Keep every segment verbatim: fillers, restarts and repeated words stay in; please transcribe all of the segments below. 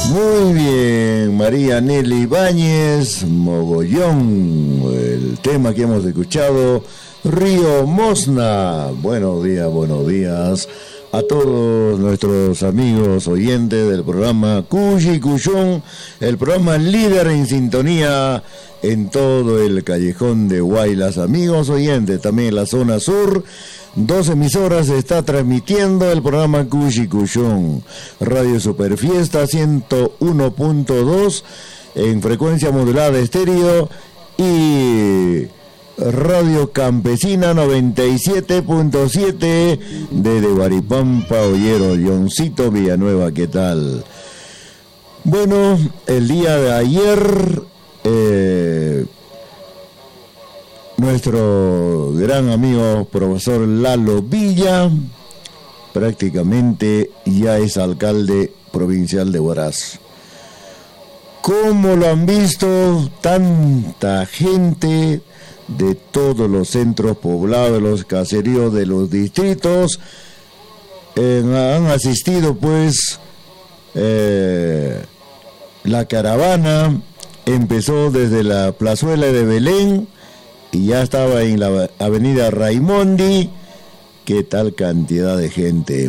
Muy bien, María Nelly Ibáñez, Mogollón, el tema que hemos escuchado, Río Mosna. Buenos días, buenos días a todos nuestros amigos oyentes del programa Cuyi Cuyón, el programa líder en sintonía en todo el callejón de Huaylas. Amigos oyentes, también en la zona sur, dos emisoras está transmitiendo el programa Cuyi Cuyón. Radio Superfiesta ciento uno punto dos en frecuencia modulada estéreo y Radio Campesina noventa y siete punto siete desde Guaripampa, Ollero, Leoncito, Villanueva. ¿Qué tal? Bueno, el día de ayer eh, nuestro gran amigo profesor Lalo Villa prácticamente ya es alcalde provincial de Huaraz. ¿Cómo lo han visto tanta gente de todos los centros poblados, los caseríos de los distritos? Eh, han asistido pues eh, la caravana empezó desde la plazuela de Belén y ya estaba en la avenida Raimondi. Qué tal cantidad de gente.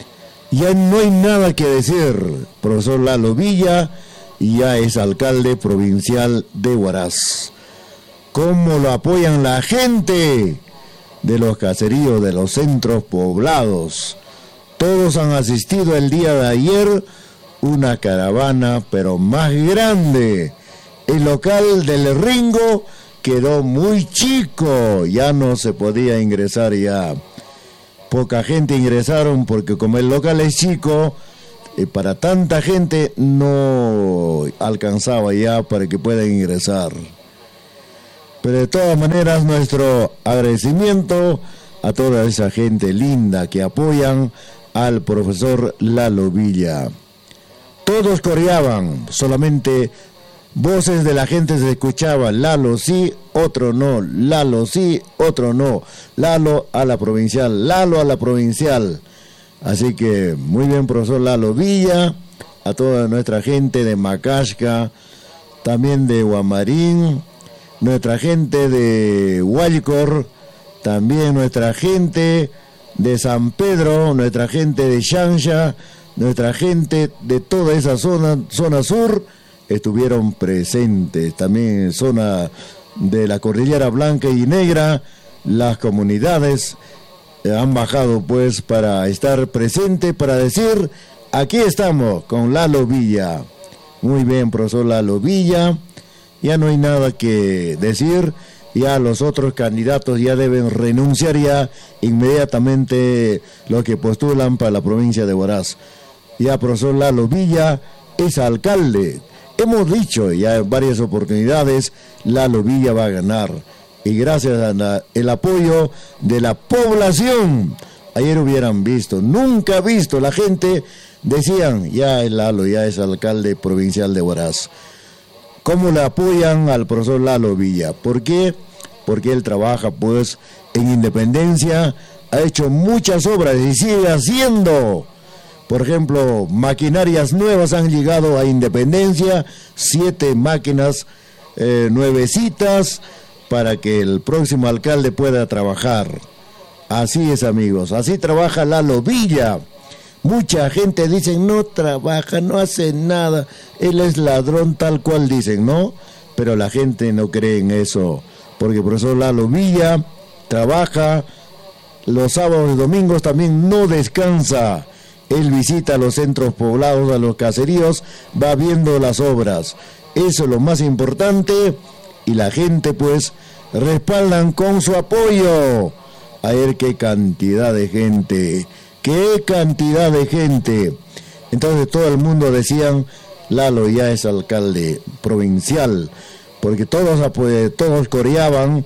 Ya no hay nada que decir. Profesor Lalo Villa ya es alcalde provincial de Huaraz. ¿Cómo lo apoyan la gente de los caseríos, de los centros poblados? Todos han asistido el día de ayer, una caravana, pero más grande. El local del Ringo quedó muy chico, ya no se podía ingresar ya. Poca gente ingresaron porque como el local es chico, eh, para tanta gente no alcanzaba ya para que puedan ingresar. Pero de todas maneras, nuestro agradecimiento a toda esa gente linda que apoyan al profesor Lalo Villa. Todos coreaban, solamente voces de la gente se escuchaban. Lalo sí, otro no. Lalo sí, otro no. Lalo a la provincial, Lalo a la provincial. Así que muy bien, profesor Lalo Villa, a toda nuestra gente de Macashca, también de Guamarín, nuestra gente de Huaycor, también nuestra gente de San Pedro, nuestra gente de Xanxa, nuestra gente de toda esa zona, zona sur, estuvieron presentes. También en zona de la Cordillera Blanca y Negra, las comunidades han bajado pues para estar presentes, para decir, aquí estamos con Lalo Villa. Muy bien, profesor Lalo Villa. Ya no hay nada que decir, ya los otros candidatos ya deben renunciar ya inmediatamente los que postulan para la provincia de Huaraz. Ya profesor Lalo Villa es alcalde. Hemos dicho ya en varias oportunidades, Lalo Villa va a ganar. Y gracias al apoyo de la población. Ayer hubieran visto, nunca visto, la gente decían, ya el Lalo ya es alcalde provincial de Huaraz. ¿Cómo le apoyan al profesor Lalo Villa? ¿Por qué? Porque él trabaja pues en Independencia, ha hecho muchas obras y sigue haciendo. Por ejemplo, maquinarias nuevas han llegado a Independencia, siete máquinas eh, nuevecitas para que el próximo alcalde pueda trabajar. Así es, amigos, así trabaja Lalo Villa. Mucha gente dice, no trabaja, no hace nada, él es ladrón tal cual dicen, ¿no? Pero la gente no cree en eso, porque el profesor Lalo Villa trabaja los sábados y domingos, también no descansa. Él visita los centros poblados, a los caseríos, va viendo las obras. Eso es lo más importante y la gente pues respaldan con su apoyo. A ver qué cantidad de gente, qué cantidad de gente. Entonces todo el mundo decían, Lalo ya es alcalde provincial, porque todos, todos coreaban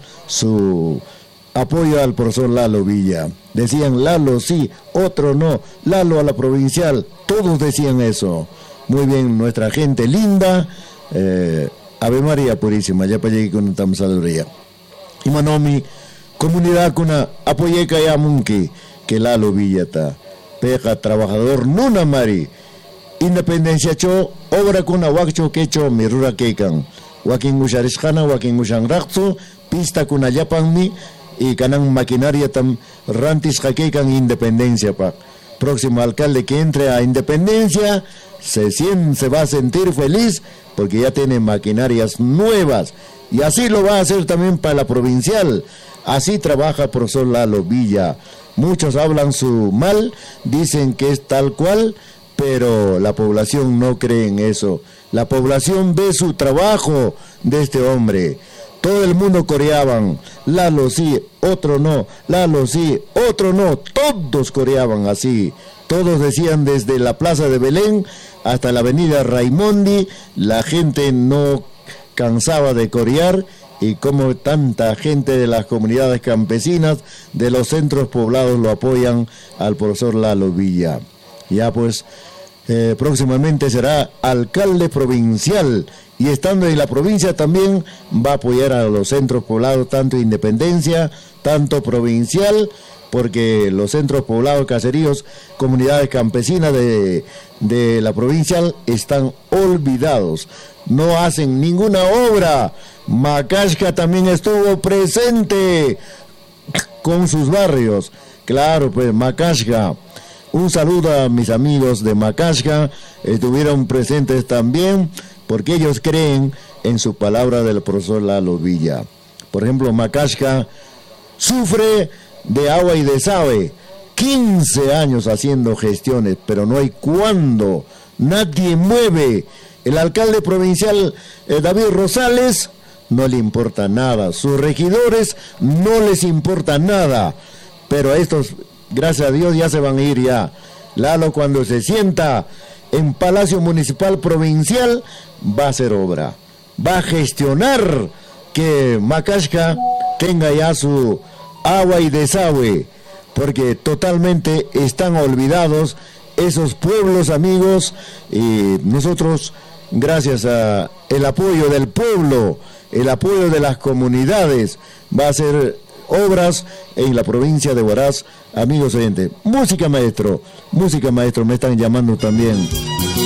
su apoyo al profesor Lalo Villa. Decían, Lalo sí, otro no, Lalo a la provincial, todos decían eso. Muy bien, nuestra gente linda, eh, Ave María Purísima, ya para llegar con una saludaría. Y manomi, comunidad con una apoyeca ya munki, que Lalo Villa está, peja trabajador nuna mari, independencia cho obra kuna wakcho kecho mirura kekan wakin usharishkana wakin ushanraqtsu pista kuna llapanmi y kanan maquinaria tam rantis kekan independencia pa. Próximo alcalde que entre a Independencia se, siente, se va a sentir feliz porque ya tiene maquinarias nuevas y así lo va a hacer también para la provincial. Así trabaja el profesor Lalo Villa. Muchos hablan su mal, dicen que es tal cual, pero la población no cree en eso. La población ve su trabajo de este hombre. Todo el mundo coreaban, Lalo sí, otro no, Lalo sí, otro no, todos coreaban así. Todos decían desde la Plaza de Belén hasta la Avenida Raimondi, la gente no cansaba de corear, y como tanta gente de las comunidades campesinas, de los centros poblados lo apoyan al profesor Lalo Villa. Ya pues, eh, próximamente será alcalde provincial, y estando en la provincia también va a apoyar a los centros poblados, tanto Independencia, tanto provincial, porque los centros poblados, caseríos, comunidades campesinas de, de la provincial están olvidados, no hacen ninguna obra. Macashka también estuvo presente con sus barrios, claro, pues Macashka. Un saludo a mis amigos de Macashka, estuvieron presentes también, porque ellos creen en su palabra del profesor Lalo Villa. Por ejemplo, Macashka sufre de agua y desagüe, quince años haciendo gestiones, pero no hay cuándo, nadie mueve. El alcalde provincial eh, David Rosales no le importa nada, sus regidores no les importa nada, pero a estos, gracias a Dios, ya se van a ir ya. Lalo, cuando se sienta en Palacio Municipal Provincial, va a hacer obra, va a gestionar que Macashka tenga ya su agua y desagüe, porque totalmente están olvidados esos pueblos, amigos, y nosotros, gracias a el apoyo del pueblo, el apoyo de las comunidades, va a hacer obras en la provincia de Huaraz. Amigos oyentes, música maestro, música maestro, me están llamando también.